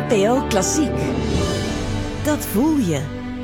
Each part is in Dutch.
NPO Klassiek. Dat voel je.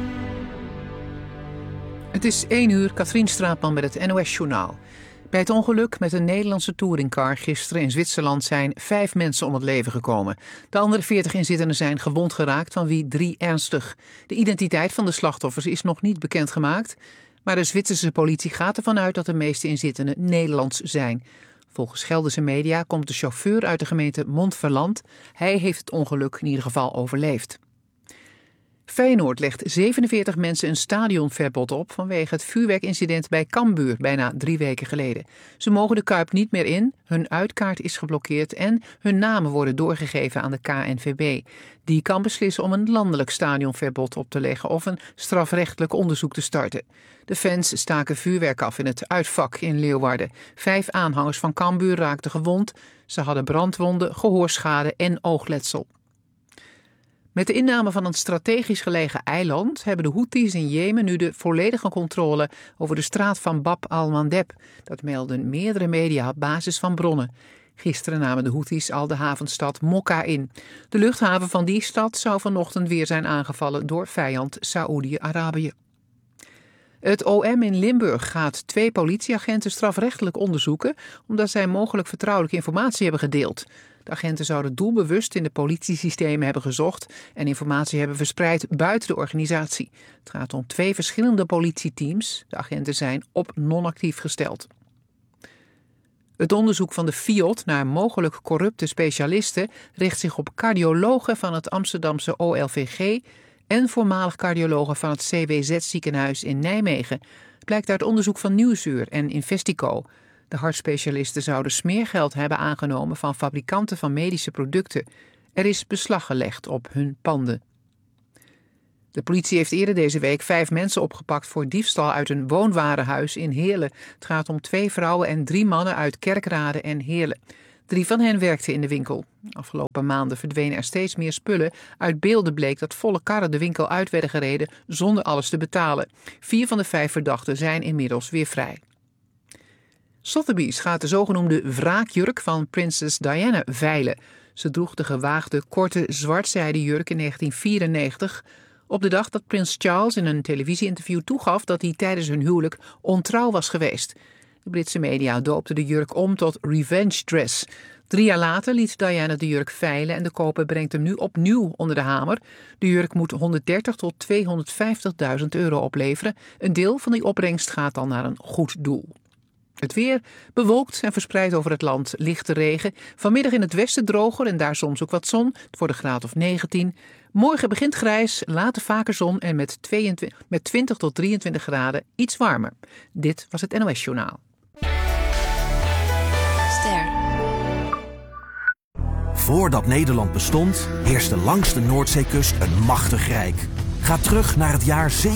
Het is 1 uur, Katrien Straatman met het NOS-journaal. Bij het ongeluk met een Nederlandse touringcar gisteren in Zwitserland zijn 5 mensen om het leven gekomen. De andere 40 inzittenden zijn gewond geraakt, van wie 3 ernstig. De identiteit van de slachtoffers is nog niet bekendgemaakt, maar de Zwitserse politie gaat ervan uit dat de meeste inzittenden Nederlands zijn. Volgens Gelderse media komt de chauffeur uit de gemeente Montferland. Hij heeft het ongeluk in ieder geval overleefd. Feyenoord legt 47 mensen een stadionverbod op vanwege het vuurwerkincident bij Cambuur bijna 3 weken geleden. Ze mogen de Kuip niet meer in, hun uitkaart is geblokkeerd en hun namen worden doorgegeven aan de KNVB. Die kan beslissen om een landelijk stadionverbod op te leggen of een strafrechtelijk onderzoek te starten. De fans staken vuurwerk af in het uitvak in Leeuwarden. 5 aanhangers van Cambuur raakten gewond. Ze hadden brandwonden, gehoorschade en oogletsel. Met de inname van een strategisch gelegen eiland hebben de Houthis in Jemen nu de volledige controle over de straat van Bab al-Mandeb. Dat melden meerdere media op basis van bronnen. Gisteren namen de Houthis al de havenstad Mokka in. De luchthaven van die stad zou vanochtend weer zijn aangevallen door vijand Saoedi-Arabië. Het OM in Limburg gaat 2 politieagenten strafrechtelijk onderzoeken omdat zij mogelijk vertrouwelijke informatie hebben gedeeld. De agenten zouden doelbewust in de politiesystemen hebben gezocht en informatie hebben verspreid buiten de organisatie. Het gaat om 2 verschillende politieteams. De agenten zijn op non-actief gesteld. Het onderzoek van de FIOD naar mogelijk corrupte specialisten richt zich op cardiologen van het Amsterdamse OLVG en voormalig cardiologen van het CWZ-ziekenhuis in Nijmegen. Het blijkt uit onderzoek van Nieuwsuur en Investico. De hartspecialisten zouden smeergeld hebben aangenomen van fabrikanten van medische producten. Er is beslag gelegd op hun panden. De politie heeft eerder deze week 5 mensen opgepakt voor diefstal uit een woonwarenhuis in Heerlen. Het gaat om 2 vrouwen en 3 mannen uit Kerkrade en Heerlen. 3 van hen werkten in de winkel. Afgelopen maanden verdwenen er steeds meer spullen. Uit beelden bleek dat volle karren de winkel uit werden gereden zonder alles te betalen. 4 van de 5 verdachten zijn inmiddels weer vrij. Sotheby's gaat de zogenoemde wraakjurk van prinses Diana veilen. Ze droeg de gewaagde, korte, zwartzijden jurk in 1994... op de dag dat prins Charles in een televisieinterview toegaf dat hij tijdens hun huwelijk ontrouw was geweest. De Britse media doopten de jurk om tot revenge dress. 3 jaar later liet Diana de jurk veilen en de koper brengt hem nu opnieuw onder de hamer. De jurk moet 130.000 tot 250.000 euro opleveren. Een deel van die opbrengst gaat dan naar een goed doel. Het weer bewolkt en verspreid over het land lichte regen. Vanmiddag in het westen droger en daar soms ook wat zon. Het wordt een graad of 19. Morgen begint grijs, later vaker zon en met 20 tot 23 graden iets warmer. Dit was het NOS-journaal. Ster. Voordat Nederland bestond, heerste langs de Noordzeekust een machtig rijk. Ga terug naar het jaar